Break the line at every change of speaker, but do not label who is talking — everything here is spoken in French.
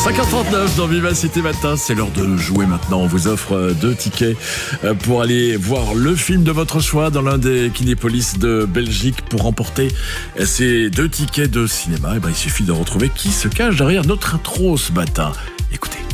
5h39 dans Vivacité Matin, c'est l'heure de jouer maintenant. On vous offre 2 tickets pour aller voir le film de votre choix dans l'un des Kinépolis de Belgique. Pour remporter ces 2 tickets de cinéma, il suffit de retrouver qui se cache derrière notre intro ce matin. Écoutez.